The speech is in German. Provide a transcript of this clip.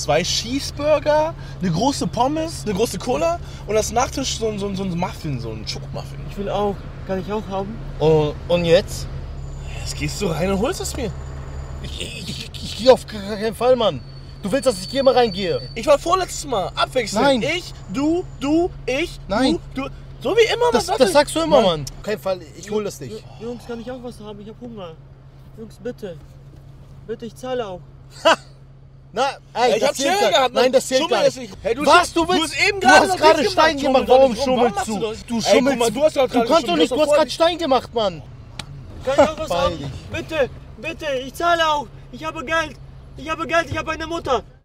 2 Cheeseburger, eine große Pommes, eine große Cola und als Nachtisch so ein Muffin, so ein Schokomuffin. Ich will auch. Kann ich auch haben? Und jetzt? Jetzt gehst du rein und holst es mir. Ich gehe auf keinen Fall, Mann. Du willst, dass ich hier mal reingehe? Ich war vorletztes Mal. Abwechselnd. Nein. Ich, du, ich, Nein. du. So wie immer. Das sagst du immer, Mann. Auf keinen Fall, ich hol das nicht. Jungs, kann ich auch was haben? Ich hab Hunger. Jungs, bitte. Bitte, ich zahle auch. Na, ey, Ich hab zählt Chill gar- gehabt. Nein, das zählt Schummel gar ist nicht. nicht. Hey, Was, du Du willst? hast eben Du hast gerade noch Stein nicht gemacht. Schummel, Warum warum schummelst machst du? du das? Du Ey, schummelst. guck mal, du hast doch gerade kannst doch schon- nicht, du du hast hast doch gerade Stein gemacht, Mann. Kann ich auch was Beeil haben? dich. Bitte, bitte, ich zahle auch. Ich habe Geld. Ich habe Geld, ich habe eine Mutter.